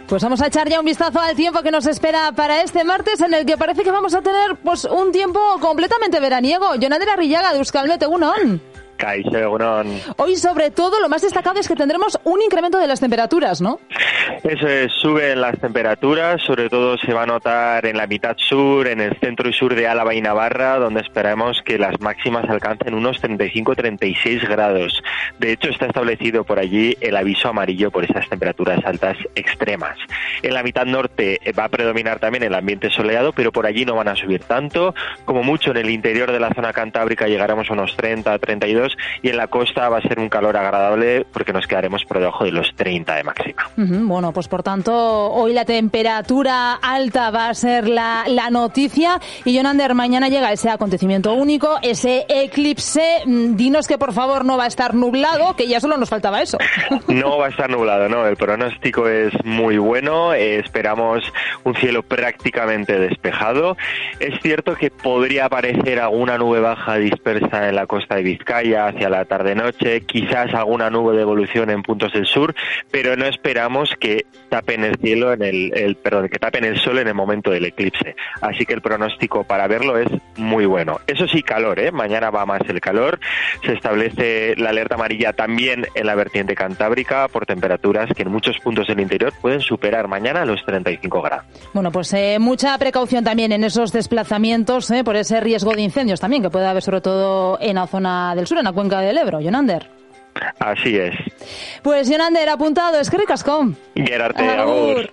Pues vamos a echar ya un vistazo al tiempo que nos espera para este martes, en el que parece que vamos a tener pues un tiempo completamente veraniego. Yonander Arrillaga, de Euskalmet, egunon. Kaixo, egunon. Hoy, sobre todo, lo más destacado es que tendremos un incremento de las temperaturas, ¿no? Eso es, suben las temperaturas, sobre todo se va a notar en la mitad sur, en el centro y sur de Álava y Navarra, donde esperamos que las máximas alcancen unos 35-36 grados. De hecho, está establecido por allí el aviso amarillo por esas temperaturas altas extremas. En la mitad norte va a predominar también el ambiente soleado, pero por allí no van a subir tanto. Como mucho en el interior de la zona cantábrica llegaremos a unos 30-32, y en la costa va a ser un calor agradable porque nos quedaremos por debajo de los 30 de máxima. Bueno, pues por tanto, hoy la temperatura alta va a ser la noticia. Y Yonander, mañana llega ese acontecimiento único, ese eclipse. Dinos que por favor no va a estar nublado, que ya solo nos faltaba eso. No va a estar nublado, no. El pronóstico es muy bueno. Esperamos un cielo prácticamente despejado. Es cierto que podría aparecer alguna nube baja dispersa en la costa de Vizcaya hacia la tarde-noche, quizás alguna nube de evolución en puntos del sur, pero no esperamos que tapen el cielo que tapen el sol en el momento del eclipse. Así que el pronóstico para verlo es muy bueno. Eso sí, calor, mañana va más el calor. Se establece la alerta amarilla también en la vertiente cantábrica por temperaturas que en muchos puntos del interior pueden superar mañana los 35 grados. Bueno, pues mucha precaución también en esos desplazamientos, por ese riesgo de incendios también que puede haber, sobre todo en la zona del sur, en la cuenca del Ebro. Yonander. Así es. Pues Yonander, apuntado, eskerrik asko. Gerarte, agur.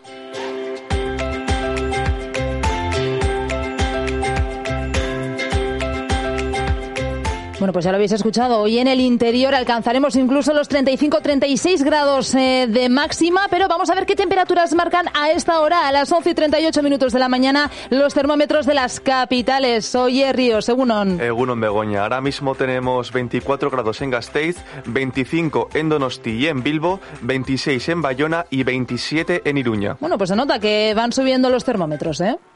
Bueno, pues ya lo habéis escuchado. Hoy en el interior alcanzaremos incluso los 35-36 grados de máxima, pero vamos a ver qué temperaturas marcan a esta hora, a las 11:38 de la mañana, los termómetros de las capitales. Oye, Ríos, egunon. Egunon, Begoña. Ahora mismo tenemos 24 grados en Gasteiz, 25 en Donosti y en Bilbo, 26 en Bayona y 27 en Iruña. Bueno, pues se nota que van subiendo los termómetros, ¿eh?